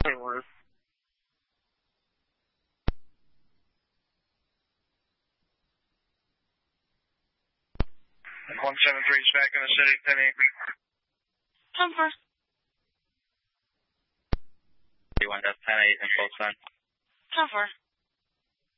Order. 173 is back in the city, 10-8. Comfort. 31, that's 10-8 in full sun. Comfort.